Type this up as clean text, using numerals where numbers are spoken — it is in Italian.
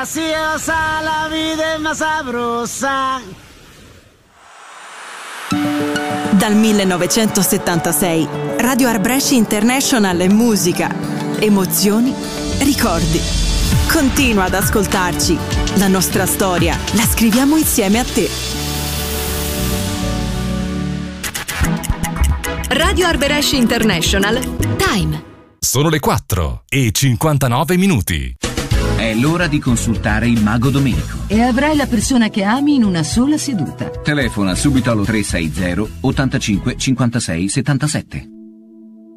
graciosa, la vida es más sabrosa. Dal 1976 Radio Art Brescia International è musica, emozioni, ricordi. Continua ad ascoltarci. La nostra storia la scriviamo insieme a te. Radio Art Brescia International Time. Sono le 4:59. È l'ora di consultare il Mago Domenico. E avrai la persona che ami in una sola seduta. Telefona subito allo 360 85 56 77.